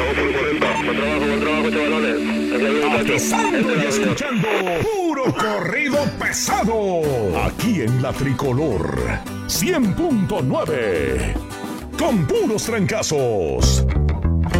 Buen trabajo, chavalones. Atizando y escuchando puro corrido pesado. Aquí en la Tricolor 100.9. Con puros trancazos.